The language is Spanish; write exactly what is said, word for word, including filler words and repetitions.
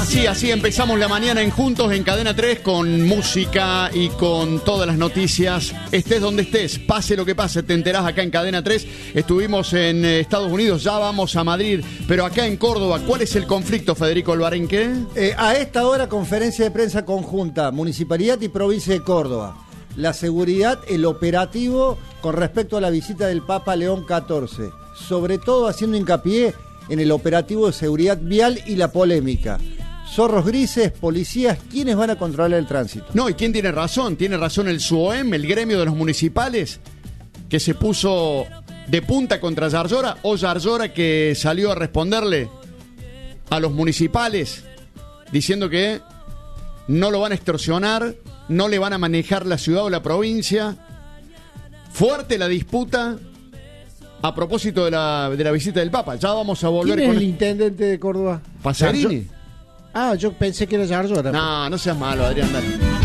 Así, así empezamos la mañana en Juntos en Cadena tres con música y con todas las noticias. Estés donde estés, pase lo que pase, te enterás acá en Cadena tres. Estuvimos en Estados Unidos, ya vamos a Madrid, pero acá en Córdoba, ¿cuál es el conflicto, Federico Albarenque? Eh, a esta hora, conferencia de prensa conjunta, Municipalidad y Provincia de Córdoba. La seguridad, el operativo con respecto a la visita del Papa León catorce. Sobre todo haciendo hincapié en el operativo de seguridad vial y la polémica. Zorros grises, policías, ¿quiénes van a controlar el tránsito? No, ¿y quién tiene razón? Tiene razón el SUOEM, el gremio de los municipales, que se puso de punta contra Yarlora, o Yarlora que salió a responderle a los municipales diciendo que no lo van a extorsionar, no le van a manejar la ciudad o la provincia. Fuerte la disputa a propósito de la, de la visita del Papa. Ya vamos a volver ¿Quién con es el intendente de Córdoba? Pasarini. Ah, yo pensé que era Yarlora. No, no seas malo, Adrián, dale.